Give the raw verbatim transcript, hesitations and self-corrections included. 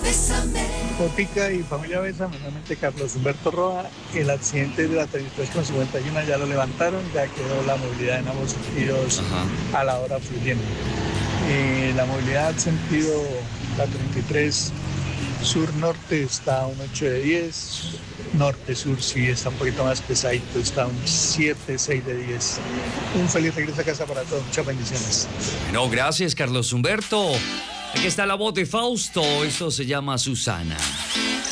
Botica y familia Besa, normalmente Carlos Humberto Roa, el accidente de la treinta y tres con cincuenta y uno ya lo levantaron, ya quedó la movilidad en ambos sentidos Ajá. a la hora fluyendo. Eh, la movilidad sentido la treinta y tres sur-norte está a un ocho de diez, norte-sur sí está un poquito más pesadito, está a un siete, seis de diez. Un feliz regreso a casa para todos, muchas bendiciones. Bueno, gracias Carlos Humberto. Aquí está la voz de Fausto, esto se llama Susana.